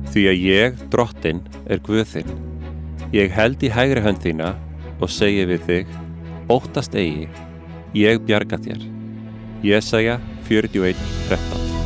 Því að ég, Drottinn, Guð þinn. Ég held í hægri hönd þína og segi við þig, óttast eigi, ég bjarga þér. Jesaja 41:13.